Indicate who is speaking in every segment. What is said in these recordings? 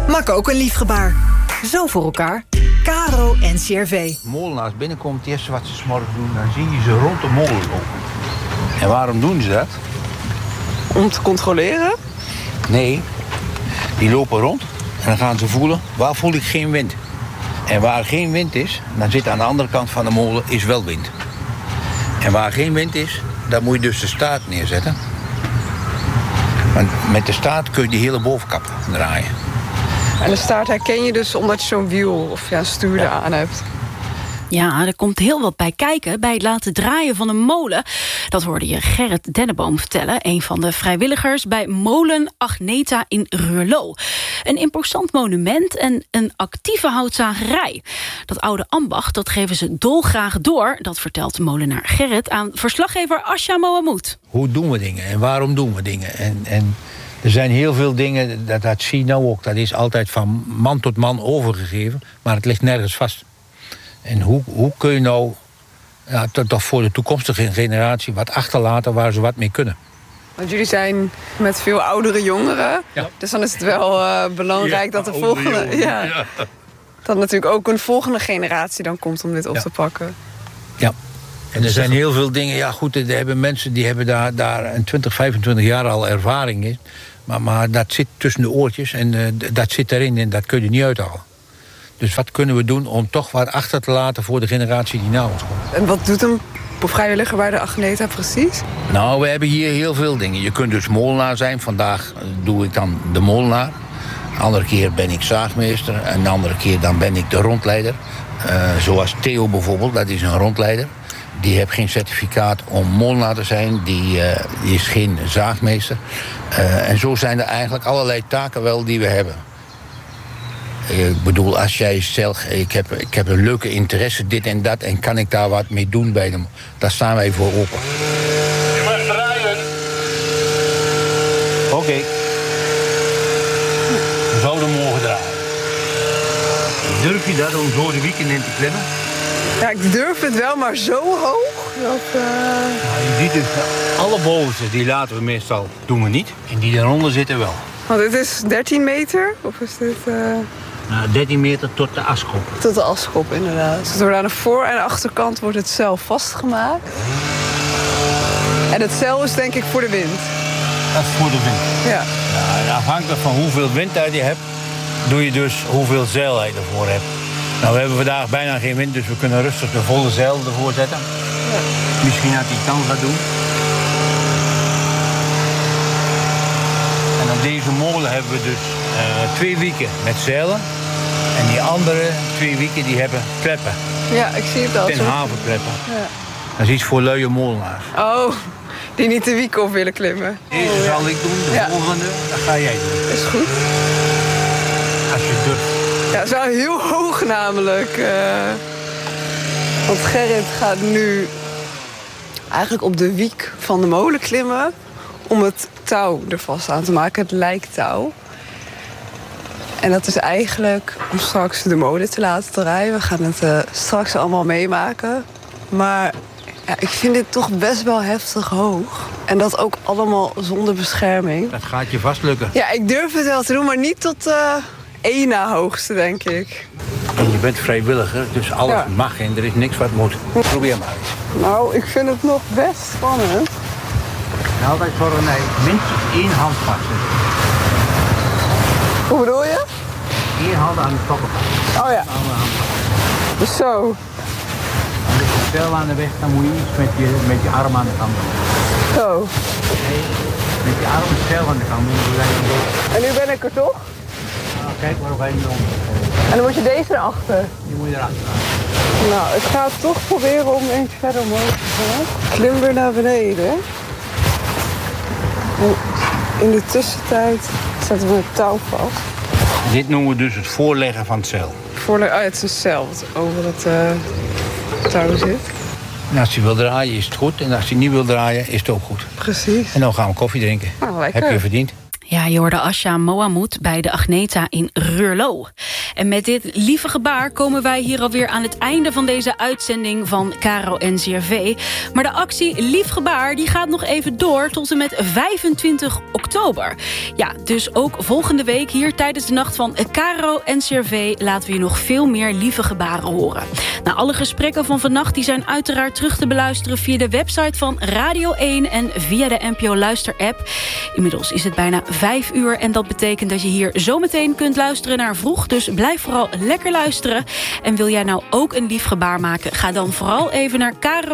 Speaker 1: Maak ook een lief gebaar. Zo voor elkaar. Caro NCRV.
Speaker 2: Molenaars binnenkomt, het eerste wat ze 's morgens doen, dan zie je ze rond de molen lopen. En waarom doen ze dat?
Speaker 3: Om te controleren?
Speaker 2: Nee, die lopen rond en dan gaan ze voelen, waar voel ik geen wind? En waar geen wind is, dan zit aan de andere kant van de molen is wel wind. En waar geen wind is, daar moet je dus de staart neerzetten. Want met de staart kun je die hele bovenkap draaien.
Speaker 3: En de staart herken je dus omdat je zo'n wiel of een stuurder aan hebt.
Speaker 4: Ja, er komt heel wat bij kijken bij het laten draaien van een molen. Dat hoorde je Gerrit Denneboom vertellen, een van de vrijwilligers bij Molen Agneta in Ruurlo. Een imposant monument en een actieve houtzagerij. Dat oude ambacht, dat geven ze dolgraag door. Dat vertelt molenaar Gerrit aan verslaggever Asja Mohamoud.
Speaker 2: Hoe doen we dingen en waarom doen we dingen? En er zijn heel veel dingen, dat zie je nou ook, dat is altijd van man tot man overgegeven, maar het ligt nergens vast. En hoe kun je nou toch voor de toekomstige generatie wat achterlaten waar ze wat mee kunnen?
Speaker 3: Want jullie zijn met veel oudere jongeren.
Speaker 2: Ja.
Speaker 3: Dus dan is het wel belangrijk dat de volgende... dat natuurlijk ook een volgende generatie dan komt om dit op te pakken.
Speaker 2: Ja. En er zijn heel veel dingen. Ja goed, er hebben mensen die hebben daar een 20, 25 jaar al ervaring in. Maar dat zit tussen de oortjes en dat zit erin en dat kun je niet uithalen. Dus wat kunnen we doen om toch wat achter te laten voor de generatie die na ons komt?
Speaker 3: En wat doet een vrijwilliger bij de Agneta precies?
Speaker 2: Nou, we hebben hier heel veel dingen. Je kunt dus molenaar zijn. Vandaag doe ik dan de molenaar. Een andere keer ben ik zaagmeester. Een andere keer dan ben ik de rondleider. Zoals Theo bijvoorbeeld, dat is een rondleider. Die heeft geen certificaat om molenaar te zijn. Die is geen zaagmeester. En zo zijn er eigenlijk allerlei taken wel die we hebben. Ik bedoel, als jij zegt, ik heb een leuke interesse, dit en dat, en kan ik daar wat mee doen bij hem, daar staan wij voor open.
Speaker 5: Je mag draaien.
Speaker 2: Oké. We zouden mogen draaien. Durf je dat om zo de weekend in te klimmen?
Speaker 3: Ja, ik durf het wel, maar zo hoog. Dat,
Speaker 2: Nou, je ziet dus, alle bovenste, die laten we meestal, doen we niet. En die daaronder zitten wel.
Speaker 3: Want dit is 13 meter? Of is dit...
Speaker 2: 13 meter tot de aschop.
Speaker 3: Tot de aschop, inderdaad. Dus door aan de voor- en achterkant wordt het zeil vastgemaakt. En het zeil is denk ik voor de wind.
Speaker 2: Dat is voor de wind.
Speaker 3: Ja.
Speaker 2: En afhankelijk van hoeveel windtijd je hebt, doe je dus hoeveel zeil je ervoor hebt. Nou, we hebben vandaag bijna geen wind, dus we kunnen rustig de volle zeil ervoor zetten. Ja. Misschien dat hij het dan gaat doen. En op deze molen hebben we dus 2 weken met zeilen. En die andere 2 weken die hebben kleppen.
Speaker 3: Ja, ik zie het al.
Speaker 2: Ten havenkleppen.
Speaker 3: Ja.
Speaker 2: Dat is iets voor luie molenaars.
Speaker 3: Oh, die niet de wiek op willen klimmen.
Speaker 2: Deze zal ik doen, de volgende, dat ga jij doen.
Speaker 3: Is goed.
Speaker 2: Als je durft.
Speaker 3: Ja, het is wel heel hoog namelijk. Want Gerrit gaat nu eigenlijk op de wiek van de molen klimmen om het touw er vast aan te maken, het lijktouw. En dat is eigenlijk om straks de molen te laten draaien. We gaan het straks allemaal meemaken. Maar ja, ik vind dit toch best wel heftig hoog. En dat ook allemaal zonder bescherming.
Speaker 2: Dat gaat je vast lukken.
Speaker 3: Ja, ik durf het wel te doen, maar niet tot één na hoogste, denk ik.
Speaker 2: En je bent vrijwilliger, dus alles mag en er is niks wat moet. Probeer maar eens.
Speaker 3: Nou, ik vind het nog best spannend.
Speaker 2: En altijd voor een minstens 1 hand vastzetten.
Speaker 3: Hoe bedoel je?
Speaker 2: 1 hand aan de toppen vast.
Speaker 3: Oh ja. Dus zo.
Speaker 2: Als je stel aan de weg, dan moet je iets met je arm aan de kant doen.
Speaker 3: Zo.
Speaker 2: Nee, met je arm stel aan de kant doen.
Speaker 3: En nu ben ik er toch?
Speaker 2: Nou, kijk waar ga je nu om.
Speaker 3: En dan moet je deze erachter.
Speaker 2: Die moet je erachter gaan.
Speaker 3: Nou, ik ga toch proberen om eens verder omhoog te gaan. Klim weer naar beneden. En in de tussentijd zetten we het touw vast.
Speaker 2: Dit noemen we dus het voorleggen van het zeil.
Speaker 3: Het is een zeil wat over het touw zit.
Speaker 2: En als je wil draaien is het goed en als je niet wil draaien is het ook goed.
Speaker 3: Precies.
Speaker 2: En dan gaan we koffie drinken.
Speaker 3: Nou, lekker.
Speaker 2: Heb je verdiend.
Speaker 4: Ja, je hoorde Asja Mohamoud bij de Agneta in Ruurlo. En met dit lieve gebaar komen wij hier alweer aan het einde van deze uitzending van Caro NCRV. Maar de actie Lief Gebaar die gaat nog even door tot en met 25 oktober. Ja, dus ook volgende week hier tijdens de nacht van Caro NCRV laten we je nog veel meer lieve gebaren horen. Nou, alle gesprekken van vannacht die zijn uiteraard terug te beluisteren via de website van Radio 1 en via de NPO Luister-app. Inmiddels is het bijna 5 uur en dat betekent dat je hier zometeen kunt luisteren naar Vroeg. Dus blijf vooral lekker luisteren. En wil jij nou ook een lief gebaar maken? Ga dan vooral even naar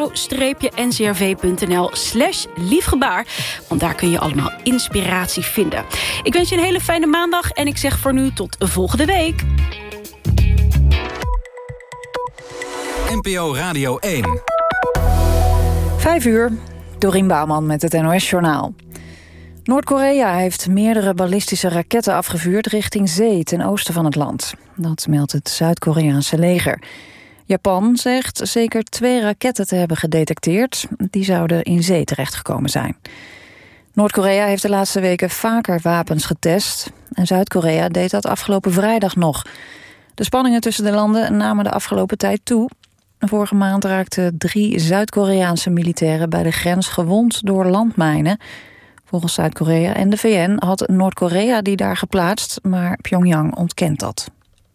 Speaker 4: caro-ncrv.nl/liefgebaar. Want daar kun je allemaal inspiratie vinden. Ik wens je een hele fijne maandag en ik zeg voor nu tot volgende week.
Speaker 6: NPO Radio 1.
Speaker 7: 5 uur, Dorien Bouwman met het NOS-journaal. Noord-Korea heeft meerdere ballistische raketten afgevuurd richting zee ten oosten van het land. Dat meldt het Zuid-Koreaanse leger. Japan zegt zeker 2 raketten te hebben gedetecteerd. Die zouden in zee terechtgekomen zijn. Noord-Korea heeft de laatste weken vaker wapens getest. En Zuid-Korea deed dat afgelopen vrijdag nog. De spanningen tussen de landen namen de afgelopen tijd toe. Vorige maand raakten 3 Zuid-Koreaanse militairen bij de grens gewond door landmijnen. Volgens Zuid-Korea en de VN had Noord-Korea die daar geplaatst, maar Pyongyang ontkent dat.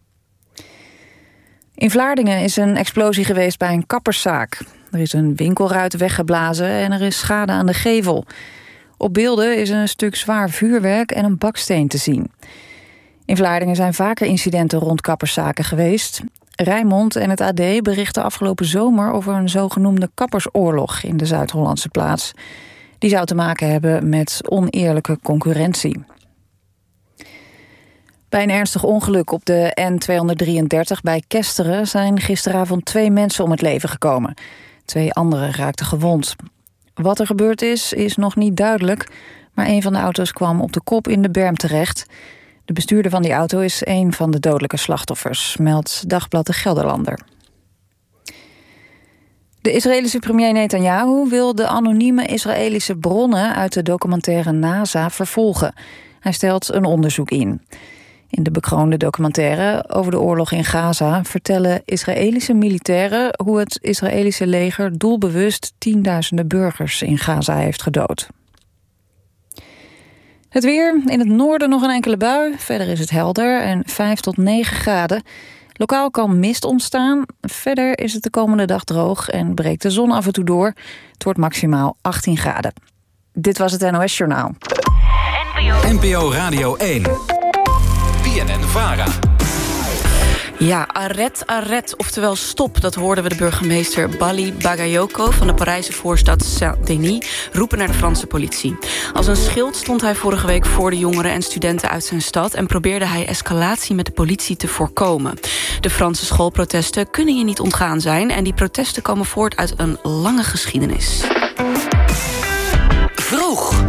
Speaker 7: In Vlaardingen is een explosie geweest bij een kapperszaak. Er is een winkelruit weggeblazen en er is schade aan de gevel. Op beelden is een stuk zwaar vuurwerk en een baksteen te zien. In Vlaardingen zijn vaker incidenten rond kapperszaken geweest. Rijnmond en het AD berichten afgelopen zomer over een zogenoemde kappersoorlog in de Zuid-Hollandse plaats. Die zou te maken hebben met oneerlijke concurrentie. Bij een ernstig ongeluk op de N233 bij Kesteren zijn gisteravond 2 mensen om het leven gekomen. 2 anderen raakten gewond. Wat er gebeurd is nog niet duidelijk, maar een van de auto's kwam op de kop in de berm terecht. De bestuurder van die auto is een van de dodelijke slachtoffers, meldt Dagblad de Gelderlander. De Israëlische premier Netanyahu wil de anonieme Israëlische bronnen uit de documentaire NASA vervolgen. Hij stelt een onderzoek in. In de bekroonde documentaire over de oorlog in Gaza vertellen Israëlische militairen hoe het Israëlische leger doelbewust tienduizenden burgers in Gaza heeft gedood. Het weer, in het noorden nog een enkele bui. Verder is het helder en 5 tot 9 graden. Lokaal kan mist ontstaan. Verder is het de komende dag droog en breekt de zon af en toe door. Het wordt maximaal 18 graden. Dit was het NOS-journaal.
Speaker 6: NPO Radio 1. BNN-VARA.
Speaker 4: Ja, arrête, oftewel stop. Dat hoorden we de burgemeester Bali Bagayoko van de Parijse voorstad Saint-Denis roepen naar de Franse politie. Als een schild stond hij vorige week voor de jongeren en studenten uit zijn stad en probeerde hij escalatie met de politie te voorkomen. De Franse schoolprotesten kunnen je niet ontgaan zijn en die protesten komen voort uit een lange geschiedenis.
Speaker 8: Vroeg.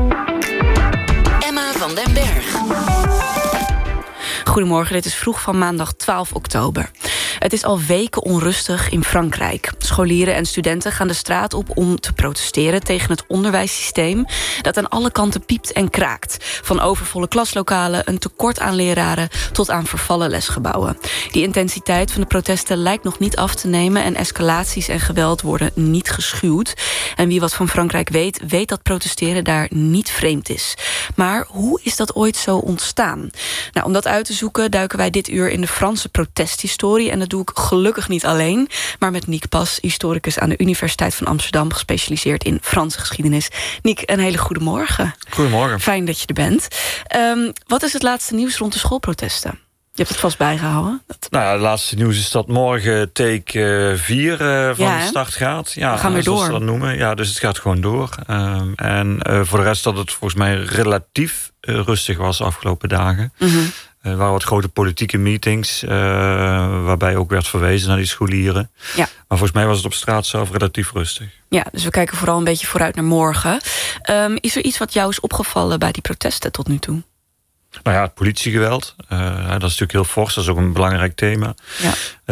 Speaker 8: Emma van den Berg.
Speaker 4: Goedemorgen, dit is Vroeg van maandag 12 oktober. Het is al weken onrustig in Frankrijk. Scholieren en studenten gaan de straat op om te protesteren tegen het onderwijssysteem dat aan alle kanten piept en kraakt. Van overvolle klaslokalen, een tekort aan leraren tot aan vervallen lesgebouwen. Die intensiteit van de protesten lijkt nog niet af te nemen en escalaties en geweld worden niet geschuwd. En wie wat van Frankrijk weet dat protesteren daar niet vreemd is. Maar hoe is dat ooit zo ontstaan? Nou, om dat uit te zoeken duiken wij dit uur in de Franse protesthistorie. En dat doe ik gelukkig niet alleen, maar met Niek Pas, historicus aan de Universiteit van Amsterdam, gespecialiseerd in Franse geschiedenis. Niek, een hele goede morgen.
Speaker 9: Goedemorgen.
Speaker 4: Fijn dat je er bent. Wat is het laatste nieuws rond de schoolprotesten? Je hebt het vast bijgehouden.
Speaker 9: Nou ja, het laatste nieuws is dat morgen take 4 van de start gaat. Ja,
Speaker 4: we gaan weer door.
Speaker 9: Zoals ze dat noemen. Ja, dus het gaat gewoon door. En voor de rest dat het volgens mij relatief rustig was de afgelopen dagen.
Speaker 4: Mm-hmm.
Speaker 9: Er waren wat grote politieke meetings, waarbij ook werd verwezen naar die scholieren.
Speaker 4: Ja.
Speaker 9: Maar volgens mij was het op straat zelf relatief rustig.
Speaker 4: Ja, dus we kijken vooral een beetje vooruit naar morgen. Is er iets wat jou is opgevallen bij die protesten tot nu toe?
Speaker 9: Nou ja, het politiegeweld. Dat is natuurlijk heel fors, dat is ook een belangrijk thema.
Speaker 4: Ja.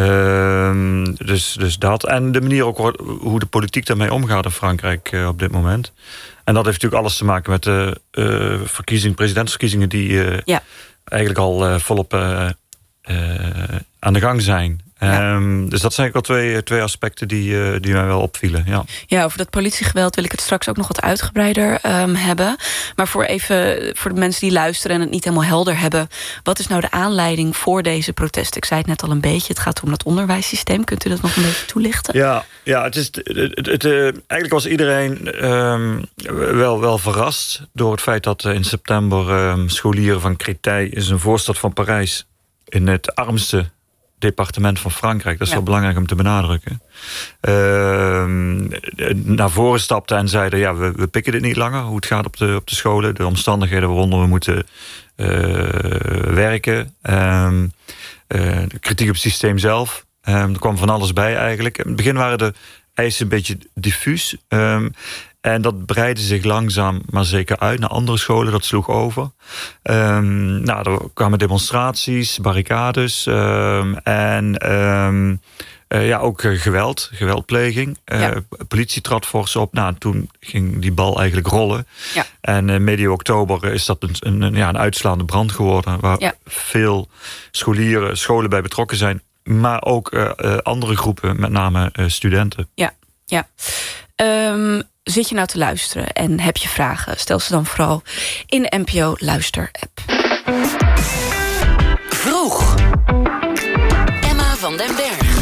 Speaker 9: Dus dat. En de manier ook hoe de politiek daarmee omgaat in Frankrijk op dit moment. En dat heeft natuurlijk alles te maken met de presidentsverkiezingen die eigenlijk al volop aan de gang zijn. Dus dat zijn ook wel twee aspecten die mij wel opvielen.
Speaker 4: Ja, over dat politiegeweld wil ik het straks ook nog wat uitgebreider hebben. Maar voor de mensen die luisteren en het niet helemaal helder hebben, wat is nou de aanleiding voor deze protesten? Ik zei het net al een beetje, het gaat om het onderwijssysteem. Kunt u dat nog een beetje toelichten?
Speaker 9: Ja, het is eigenlijk was iedereen wel verrast door het feit dat in september scholieren van Créteil, is een voorstad van Parijs, in het armste departement van Frankrijk, dat is wel belangrijk om te benadrukken, naar voren stapten en zeiden, we pikken dit niet langer, hoe het gaat op de scholen, de omstandigheden waaronder we moeten werken, de kritiek op het systeem zelf. Er kwam van alles bij eigenlijk. In het begin waren de eisen een beetje diffuus. En dat breidde zich langzaam maar zeker uit naar andere scholen. Dat sloeg over. Er kwamen demonstraties, barricades ook geweldpleging. Politie trad fors op. Toen ging die bal eigenlijk rollen. Ja. En medio oktober is dat een uitslaande brand geworden, waar veel scholen bij betrokken zijn. Maar ook andere groepen, met name studenten.
Speaker 4: Ja. Zit je nou te luisteren en heb je vragen? Stel ze dan vooral in de NPO Luister-app.
Speaker 1: Vroeg. Emma van den Berg.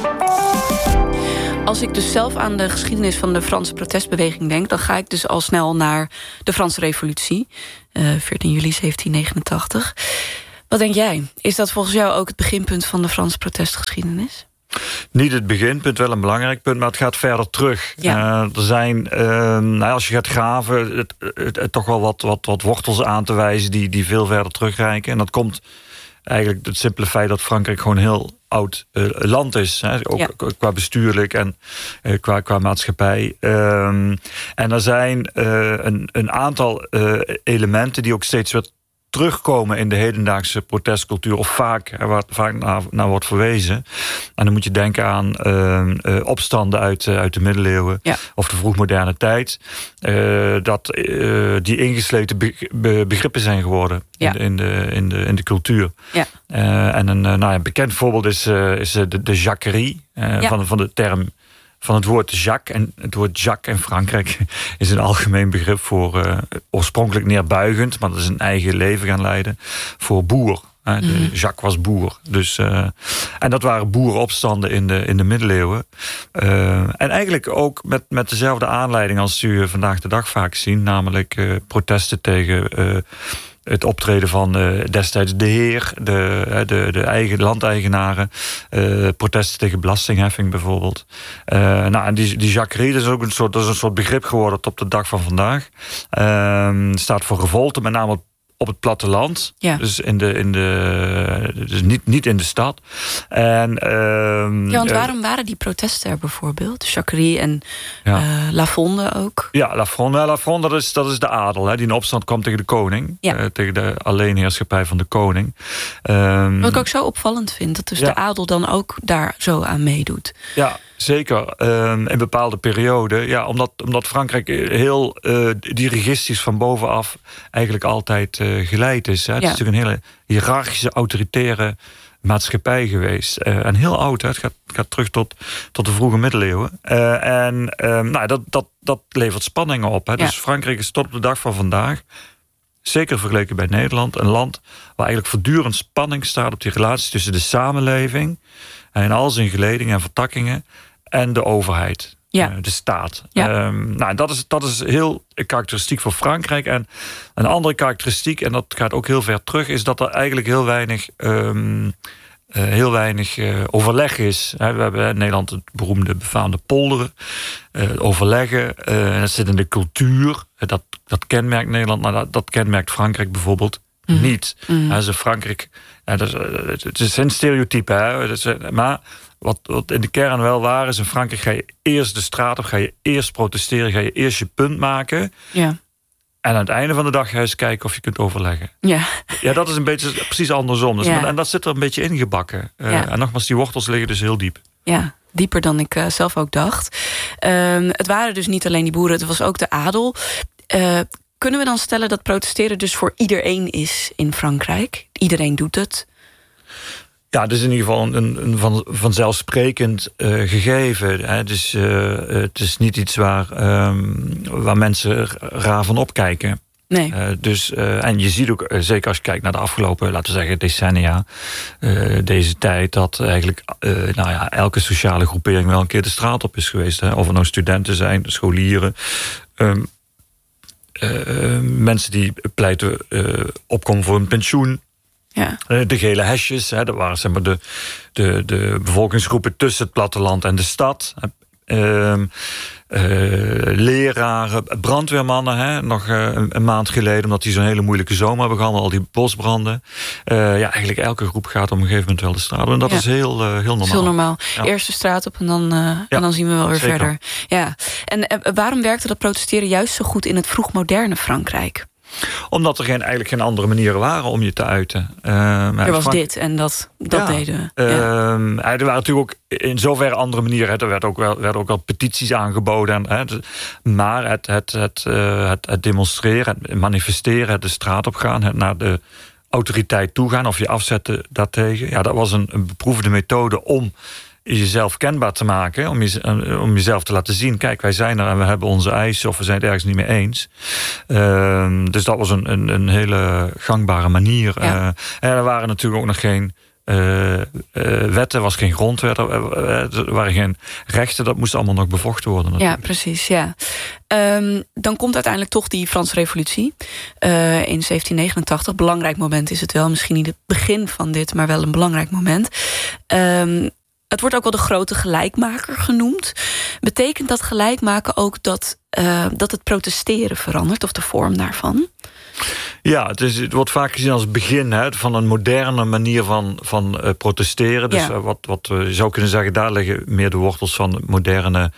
Speaker 4: Als ik dus zelf aan de geschiedenis van de Franse protestbeweging denk, dan ga ik dus al snel naar de Franse Revolutie. 14 juli 1789. Wat denk jij? Is dat volgens jou ook het beginpunt van de Franse protestgeschiedenis?
Speaker 9: Niet het beginpunt, wel een belangrijk punt, maar het gaat verder terug.
Speaker 4: Ja.
Speaker 9: Er zijn, als je gaat graven, toch wel wat wortels aan te wijzen die veel verder terugreiken. En dat komt eigenlijk het simpele feit dat Frankrijk gewoon een heel oud land is. Ook qua bestuurlijk en qua maatschappij. En er zijn een aantal elementen die ook steeds weer terugkomen in de hedendaagse protestcultuur, of vaak naar wordt verwezen. En dan moet je denken aan opstanden uit de middeleeuwen of de vroegmoderne tijd. Dat die ingesleten begrippen zijn geworden in de cultuur. Ja. En een bekend voorbeeld is de jacquerie van de term, van het woord Jacques. En het woord Jacques in Frankrijk is een algemeen begrip voor oorspronkelijk neerbuigend, maar dat is een eigen leven gaan leiden, voor boer. Jacques was boer. Dus, en dat waren boerenopstanden in de middeleeuwen. En eigenlijk ook met dezelfde aanleiding als u vandaag de dag vaak ziet, namelijk protesten tegen het optreden van destijds de heer, de eigen landeigenaren, protesten tegen belastingheffing bijvoorbeeld. En die jacquerie, dat is een soort begrip geworden tot op de dag van vandaag. Staat voor revolte, met name op het platteland. Ja. Dus dus niet in de stad.
Speaker 4: Want waarom waren die protesten er bijvoorbeeld? Jacquerie en La Fronde ook? Ja,
Speaker 9: La Fronde, dat is de adel, die in opstand kwam tegen de koning. Tegen de alleenheerschappij van de koning.
Speaker 4: Wat ik ook zo opvallend vind, dat dus de adel dan ook daar zo aan meedoet.
Speaker 9: Ja, zeker. In bepaalde perioden. Omdat Frankrijk heel dirigistisch van bovenaf eigenlijk altijd geleid is. Het is natuurlijk een hele hiërarchische, autoritaire maatschappij geweest. En heel oud. Het gaat terug tot de vroege middeleeuwen. Dat levert spanningen op. Dus Frankrijk is tot op de dag van vandaag, zeker vergeleken bij Nederland, een land waar eigenlijk voortdurend spanning staat op die relatie tussen de samenleving en al zijn geledingen en vertakkingen en de overheid, de staat. Dat is heel karakteristiek voor Frankrijk. En een andere karakteristiek, en dat gaat ook heel ver terug, is dat er eigenlijk heel weinig overleg is. We hebben in Nederland het beroemde befaamde polderen, overleggen. Dat zit in de cultuur. Dat kenmerkt Nederland, maar dat kenmerkt Frankrijk bijvoorbeeld niet. Frankrijk, het is een stereotype, maar wat in de kern wel waar is, in Frankrijk ga je eerst de straat op, ga je eerst protesteren, ga je eerst je punt maken. Ja. En aan het einde van de dag ga je eens kijken of je kunt overleggen. Ja, dat is een beetje precies andersom. Dus, en dat zit er een beetje ingebakken. En nogmaals, die wortels liggen dus heel diep.
Speaker 4: Ja, dieper dan ik zelf ook dacht. Het waren dus niet alleen die boeren, het was ook de adel. Kunnen we dan stellen dat protesteren dus voor iedereen is in Frankrijk? Iedereen doet het?
Speaker 9: Ja, het is in ieder geval een vanzelfsprekend gegeven. Hè. Dus, het is niet iets waar mensen raar van opkijken.
Speaker 4: Nee.
Speaker 9: En je ziet ook, zeker als je kijkt naar de afgelopen, laten we zeggen, decennia, deze tijd, dat eigenlijk elke sociale groepering wel een keer de straat op is geweest. Hè. Of er nou studenten zijn, scholieren, mensen die pleiten opkomen voor een pensioen.
Speaker 4: Ja.
Speaker 9: De gele hesjes, dat waren zeg maar de bevolkingsgroepen tussen het platteland en de stad. Leraren, brandweermannen, nog een maand geleden, omdat die zo'n hele moeilijke zomer hebben gehad, al die bosbranden. Eigenlijk elke groep gaat op een gegeven moment wel de straat op. En dat is heel normaal.
Speaker 4: Dat is heel normaal.
Speaker 9: Ja.
Speaker 4: Eerst de straat op en dan zien we wel weer
Speaker 9: zeker.
Speaker 4: verder. Ja. En waarom werkte dat protesteren juist zo goed in het vroegmoderne Frankrijk?
Speaker 9: Omdat er eigenlijk geen andere manieren waren om je te uiten.
Speaker 4: Er was dit en dat deden we.
Speaker 9: Er waren natuurlijk ook in zoverre andere manieren. Er werden ook wel petities aangeboden. Maar het demonstreren, het manifesteren, het de straat op gaan, het naar de autoriteit toe gaan of je afzetten daartegen. Ja, dat was een beproefde methode om jezelf kenbaar te maken, om jezelf te laten zien, kijk, wij zijn er en we hebben onze eisen of we zijn het ergens niet mee eens. Dus dat was een hele gangbare manier.
Speaker 4: Ja.
Speaker 9: En er waren natuurlijk ook nog geen wetten, was geen grondwet, er waren geen rechten, dat moest allemaal nog bevochten worden. Natuurlijk.
Speaker 4: Ja, precies, ja. Dan komt uiteindelijk toch die Franse revolutie in 1789. Belangrijk moment is het wel, misschien niet het begin van dit, maar wel een belangrijk moment. Het wordt ook wel de grote gelijkmaker genoemd. Betekent dat gelijkmaken ook dat het protesteren verandert, of de vorm daarvan?
Speaker 9: Ja, het wordt vaak gezien als het begin van een moderne manier van protesteren. Dus wat we zou kunnen zeggen, daar liggen meer de wortels van de moderne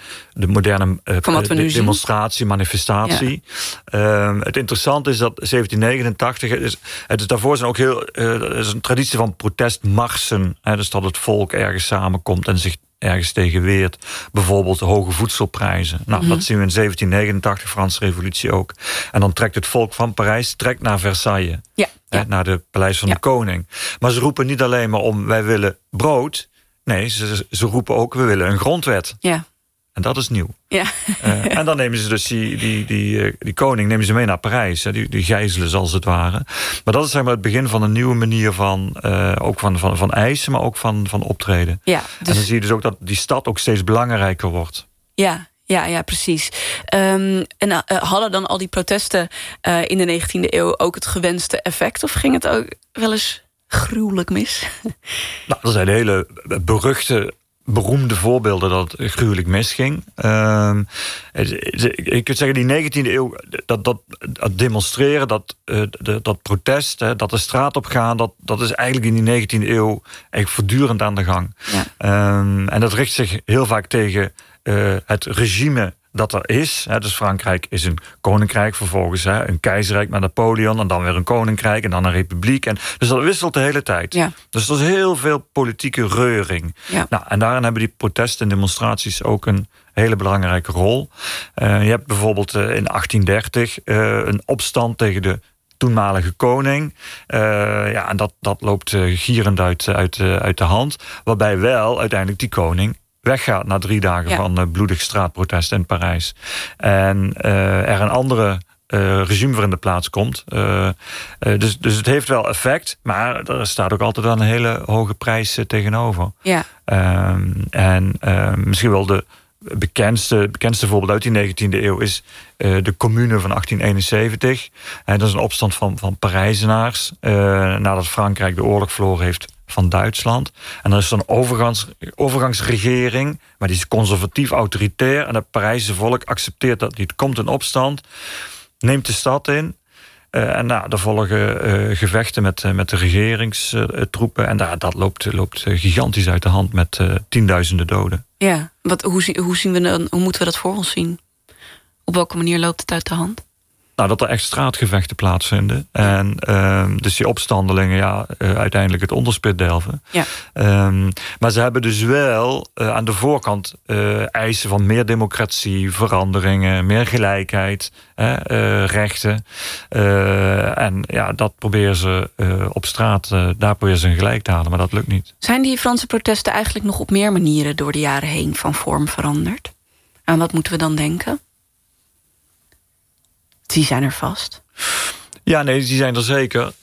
Speaker 9: demonstratie, manifestatie. Ja. Het interessante is dat 1789, daarvoor zijn ook er is een traditie van protestmarsen. Dus dat het volk ergens samenkomt en zich ergens tegen weert. Bijvoorbeeld de hoge voedselprijzen. Nou, dat zien we in 1789, Franse revolutie ook. En dan trekt het volk van Parijs naar Versailles. Ja. Naar de paleis van de koning. Maar ze roepen niet alleen maar om, wij willen brood. Nee, ze roepen ook, we willen een grondwet. Ja. En dat is nieuw. Ja. En dan nemen ze dus die koning nemen ze mee naar Parijs. Die gijzelen, als het ware. Maar dat is zeg maar het begin van een nieuwe manier ook van eisen, maar ook van optreden. Ja, dus en dan zie je dus ook dat die stad ook steeds belangrijker wordt.
Speaker 4: Ja, precies. Hadden dan al die protesten in de 19e eeuw ook het gewenste effect? Of ging het ook wel eens gruwelijk mis?
Speaker 9: Nou, dat zijn hele beroemde voorbeelden dat het gruwelijk misging. Ik kunt zeggen, die 19e eeuw, dat demonstreren, dat protest, dat de straat op gaan, dat is eigenlijk in die 19e eeuw eigenlijk voortdurend aan de gang. Ja. En dat richt zich heel vaak tegen het regime dat er is. Dus Frankrijk is een koninkrijk, vervolgens een keizerrijk met Napoleon, en dan weer een koninkrijk en dan een republiek. Dus dat wisselt de hele tijd. Ja. Dus er is heel veel politieke reuring. Ja. Nou, en daarin hebben die protesten en demonstraties ook een hele belangrijke rol. Je hebt bijvoorbeeld in 1830 een opstand tegen de toenmalige koning. En dat loopt gierend uit de hand. Waarbij wel uiteindelijk die koning weggaat na 3 dagen van bloedig straatprotest in Parijs. En er een andere regime voor in de plaats komt. Dus het heeft wel effect, maar er staat ook altijd een hele hoge prijs tegenover. Ja. Misschien wel de bekendste voorbeeld uit die 19e eeuw is de Commune van 1871. Dat is een opstand van Parijzenaars nadat Frankrijk de oorlog verloren heeft van Duitsland. En dan is er een overgangsregering, maar die is conservatief autoritair. En het Parijse volk accepteert dat niet. Er komt een opstand, neemt de stad in. En er volgen gevechten met de regeringstroepen. En dat loopt gigantisch uit de hand met tienduizenden doden.
Speaker 4: Ja, hoe zien we dan? Hoe moeten we dat voor ons zien? Op welke manier loopt het uit de hand?
Speaker 9: dat er echt straatgevechten plaatsvinden. En dus die opstandelingen uiteindelijk het onderspit delven. Ja. Maar ze hebben dus wel aan de voorkant eisen van meer democratie, veranderingen, meer gelijkheid, rechten. En dat proberen ze op straat, daar proberen ze gelijk te halen, maar dat lukt niet.
Speaker 4: Zijn die Franse protesten eigenlijk nog op meer manieren door de jaren heen van vorm veranderd? Aan wat moeten we dan denken? Die zijn er vast.
Speaker 9: Ja, nee, die zijn er zeker.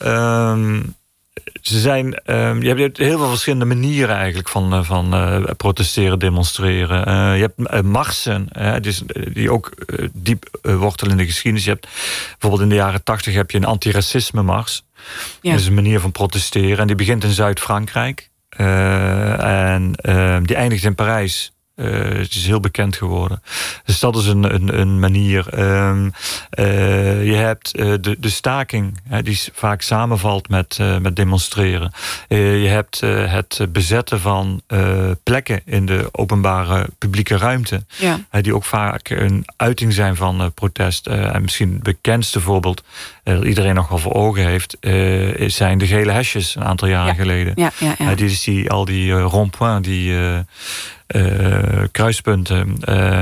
Speaker 9: Je hebt heel veel verschillende manieren eigenlijk van protesteren, demonstreren. Je hebt marsen, die ook diep wortelen in de geschiedenis. Je hebt bijvoorbeeld in de jaren 80 heb je een antiracisme-mars. Ja. Dat is een manier van protesteren. En die begint in Zuid-Frankrijk. En die eindigt in Parijs. Het is heel bekend geworden. Dus dat is een manier. Je hebt de staking, die vaak samenvalt met demonstreren. Je hebt het bezetten van plekken in de openbare publieke ruimte. Ja. Die ook vaak een uiting zijn van protest. En misschien het bekendste voorbeeld dat iedereen nog wel voor ogen heeft, zijn de gele hesjes een aantal jaren geleden. Ja. Al die rond-points, die kruispunten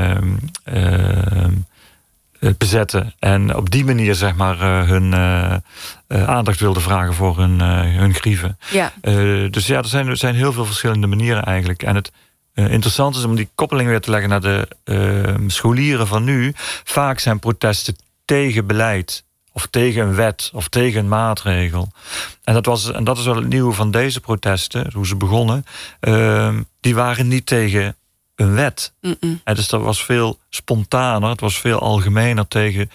Speaker 9: bezetten. En op die manier zeg maar hun aandacht wilden vragen voor hun grieven. Ja. Dus er zijn heel veel verschillende manieren eigenlijk. En het interessant is om die koppeling weer te leggen naar de scholieren van nu. Vaak zijn protesten tegen beleid, of tegen een wet, of tegen een maatregel. En dat is wel het nieuwe van deze protesten, hoe ze begonnen. Die waren niet tegen een wet. En dus dat was veel spontaner, het was veel algemener tegen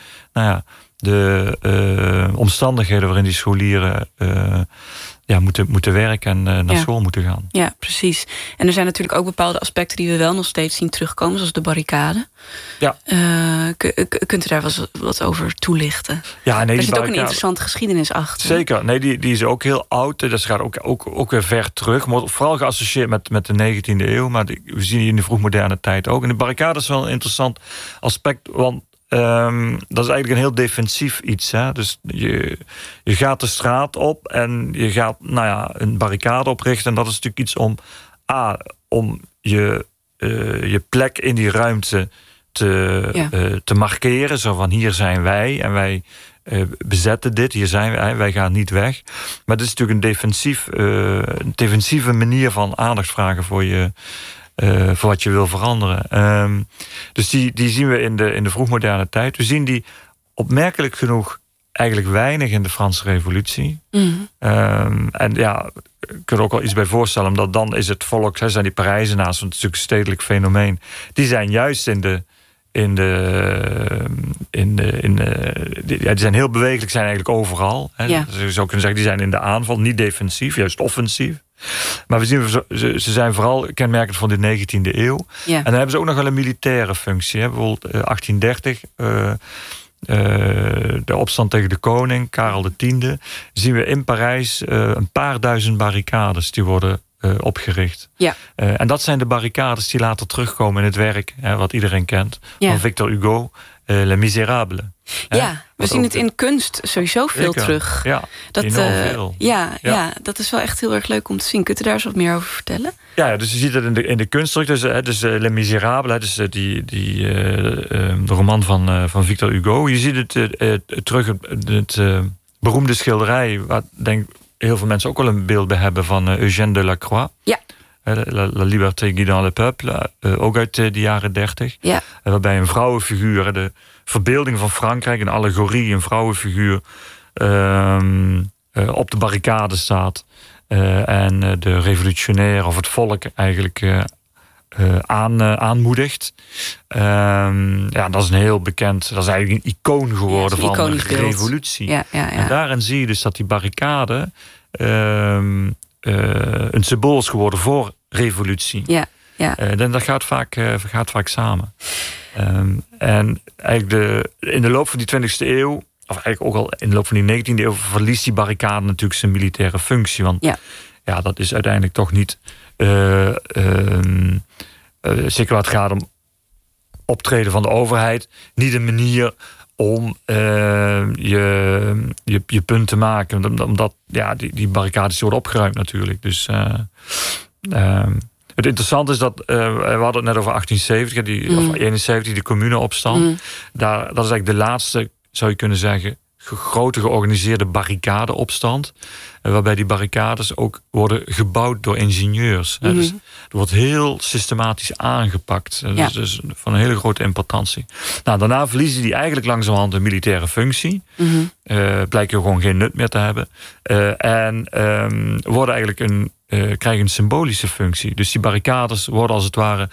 Speaker 9: de omstandigheden waarin die scholieren moeten werken en naar school moeten gaan. Ja, precies. En er zijn natuurlijk ook bepaalde aspecten die we wel nog steeds zien terugkomen, zoals de barricade. Ja.
Speaker 4: Kunt u daar wat over toelichten? Ja, nee, er zit ook een interessante geschiedenis achter.
Speaker 9: Zeker. Nee, die is ook heel oud. Dat gaat ook weer ver terug. Maar vooral geassocieerd met de 19e eeuw. Maar we zien die in de vroegmoderne tijd ook. En de barricade is wel een interessant aspect, want dat is eigenlijk een heel defensief iets. Hè? Dus je gaat de straat op en je gaat een barricade oprichten. En dat is natuurlijk iets om je plek in die ruimte te markeren. Zo van, hier zijn wij en wij bezetten dit, hier zijn wij gaan niet weg. Maar het is natuurlijk een defensieve manier van aandacht vragen voor wat je wil veranderen. Dus die zien we in de vroegmoderne tijd. We zien die opmerkelijk genoeg eigenlijk weinig in de Franse Revolutie. En ik kan er ook wel iets bij voorstellen, omdat dan is het volk, zijn die Parijzenaars, want het is natuurlijk een stedelijk fenomeen, die zijn juist die zijn heel bewegelijk, zijn eigenlijk overal. Hè. Ja. Dus je zou kunnen zeggen, die zijn in de aanval, niet defensief, juist offensief. Maar we zien, ze zijn vooral kenmerkend van de 19e eeuw. Ja. En dan hebben ze ook nog wel een militaire functie. Hè. Bijvoorbeeld 1830, de opstand tegen de koning, Karel X. Zien we in Parijs een paar duizend barricades die worden opgericht. Ja. En dat zijn de barricades die later terugkomen in het werk, wat iedereen kent, van Victor Hugo, Les Misérables.
Speaker 4: Ja, we zien het in kunst sowieso veel terug. Ja, enorm veel. Dat is wel echt heel erg leuk om te zien. Kunt u daar eens wat meer over vertellen? Ja, dus je ziet het in de kunstdruk. Dus Les Misérables, dus de roman van Victor Hugo. Je ziet het terug in het beroemde schilderij, waar denk heel veel mensen ook wel een beeld bij hebben, van Eugène Delacroix. Ja. La liberté guidant le peuple, ook uit de jaren 30. Ja. Waarbij een vrouwenfiguur, de verbeelding van Frankrijk, een allegorie, een vrouwenfiguur, op de barricade staat. En de revolutionair of het volk eigenlijk aanmoedigt. Dat is een heel bekend, dat is eigenlijk een icoon geworden van de revolutie. Ja. En daarin zie je dus dat die barricade een symbool is geworden voor revolutie. Ja. En dat gaat vaak samen. En eigenlijk in de loop van die 20e eeuw, of eigenlijk ook al in de loop van die 19e eeuw, verliest die barricade natuurlijk zijn militaire functie. Want dat is uiteindelijk toch niet, zeker wat het gaat om optreden van de overheid, niet een manier
Speaker 9: om je punt te maken. Omdat die barricades worden opgeruimd natuurlijk. Dus het interessante is dat, we hadden het net over 1870, of 71, de communeopstand. Dat is eigenlijk de laatste, zou je kunnen zeggen, grote georganiseerde barricadeopstand. Waarbij die barricades ook worden gebouwd door ingenieurs. Dus er wordt heel systematisch aangepakt. Dus van een hele grote importantie. Nou, daarna verliezen die eigenlijk langzamerhand de militaire functie. Blijken gewoon geen nut meer te hebben. En worden eigenlijk krijgen een symbolische functie. Dus die barricades worden als het ware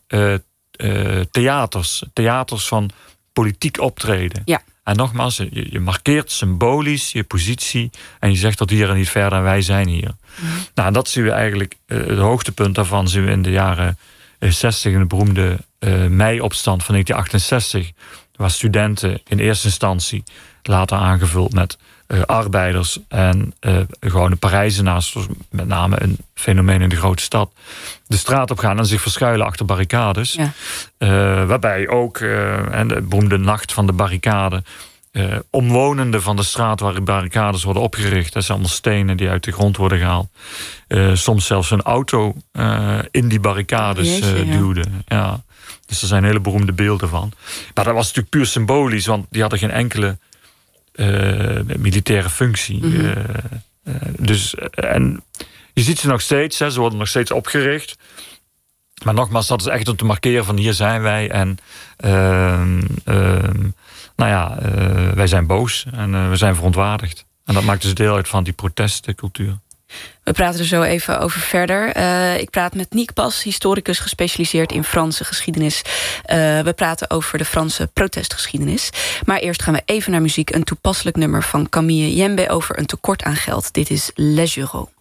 Speaker 9: theaters van politiek optreden. Ja. En nogmaals, je markeert symbolisch je positie en je zegt tot hier en niet verder en wij zijn hier. Nou, dat zien we eigenlijk, het hoogtepunt daarvan zien we in de jaren 60 in de beroemde mei-opstand van 1968, waar studenten in eerste instantie, later aangevuld met arbeiders en gewone Parijzenaars, met name een fenomeen in de grote stad, de straat op gaan en zich verschuilen achter barricades. Ja. Waarbij ook de beroemde nacht van de barricade, omwonenden van de straat waar de barricades worden opgericht, dat zijn allemaal stenen die uit de grond worden gehaald, soms zelfs een auto in die barricades duwden. Ja. Dus er zijn hele beroemde beelden van. Maar dat was natuurlijk puur symbolisch, want die hadden geen enkele militaire functie. En je ziet ze nog steeds, ze worden nog steeds opgericht. Maar nogmaals, dat is echt om te markeren van hier zijn wij. En wij zijn boos en we zijn verontwaardigd. En dat maakt dus deel uit van die protestcultuur.
Speaker 4: We praten er zo even over verder. Ik praat met Nick Pas, historicus gespecialiseerd in Franse geschiedenis. We praten over de Franse protestgeschiedenis. Maar eerst gaan we even naar muziek. Een toepasselijk nummer van Camille Jembe over een tekort aan geld. Dit is Les Euros.